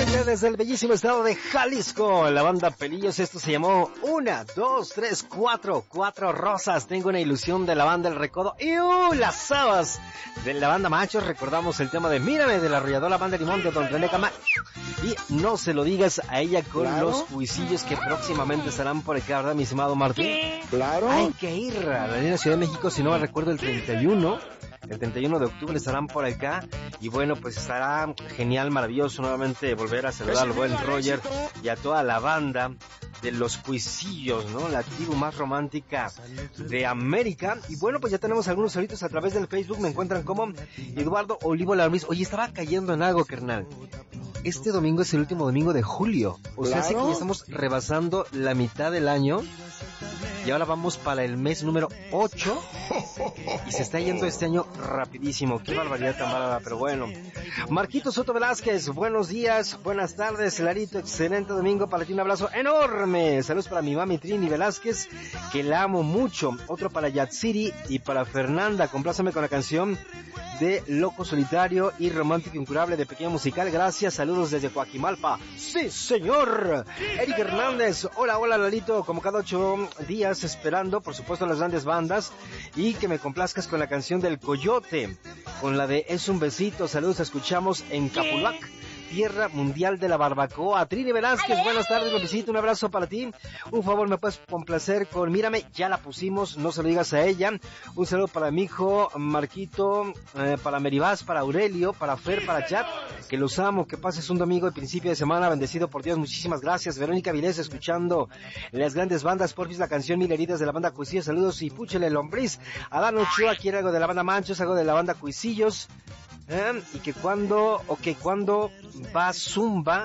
allá desde el bellísimo estado de Jalisco, la banda Pelillos. Esto se llamó 1, 2, 3, 4, 4 rosas. Tengo una ilusión de la banda El Recodo y las habas de la banda Machos. Recordamos el tema de Mírame de la arrolladora banda Limón de Don René Camacho. Y no se lo digas a ella con los juicillos que próximamente estarán por acá, ¿verdad, mi estimado Martín? Claro. Hay que ir a la Arena Ciudad de México, si no me recuerdo, el 31 de octubre estarán por acá. Y bueno, pues estará genial, maravilloso nuevamente volver a saludar al buen Roger y a toda la banda de los Cuisillos, ¿no? La tribu más romántica de América. Y bueno, pues ya tenemos algunos saludos a través del Facebook. Me encuentran como Eduardo Olivo Larmis. Oye, estaba cayendo en algo, carnal. Este domingo es el último domingo de julio. O sea, que ya estamos rebasando la mitad del año. Y ahora vamos para el mes número 8. Y se está yendo este año rapidísimo. Qué barbaridad tan bárbara, pero bueno. Marquito Soto Velázquez, buenos días, buenas tardes, Larito, excelente domingo para ti, un abrazo enorme. Saludos para mi mami Trini Velázquez, que la amo mucho. Otro para Yatsiri y para Fernanda. Compláceme con la canción de Loco Solitario y Romántico Incurable de Pequeño Musical. Gracias, saludos desde Coajimalpa. Sí, señor. Eric Hernández, hola, hola, Lalito, como cada 8 días esperando, por supuesto, las grandes bandas, y que me complazcas con la canción del Coyote, con la de Es un besito. Saludos, escuchamos en Capulac, Tierra Mundial de la Barbacoa. Trini Velázquez, buenas tardes, un besito, un abrazo para ti. Un favor, me puedes complacer con Mírame, ya la pusimos, no se lo digas a ella. Un saludo para mi hijo Marquito, para Meribás, para Aurelio, para Fer, para Chat, que los amo, que pases un domingo y principio de semana bendecido por Dios, muchísimas gracias. Verónica Vilés, escuchando las grandes bandas, porfis la canción Mil Heridas de la banda Cuisillos, saludos y púchele lombriz. Adán Ochoa quiere algo de la banda Manchos, algo de la banda Cuisillos. Y que cuando va Zumba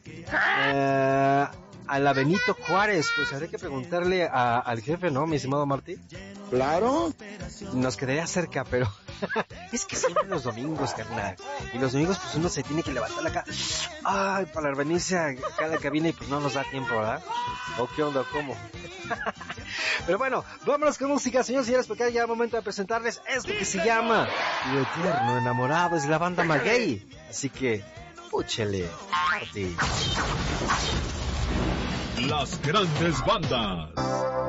a la Benito Juárez, pues habría que preguntarle al jefe, ¿no, mi estimado Martí? Claro. Nos quedaría cerca, pero es que siempre los domingos, carnal. Y los domingos pues uno se tiene que levantar acá, ay, para venirse a cada cabina y pues no nos da tiempo, ¿verdad? ¿O qué onda, cómo? Pero bueno, vámonos con música, señores y señores, porque ya es momento de presentarles esto que se llama Lo Eterno Enamorado, es la banda Maguey. Así que, púchele. Las grandes bandas.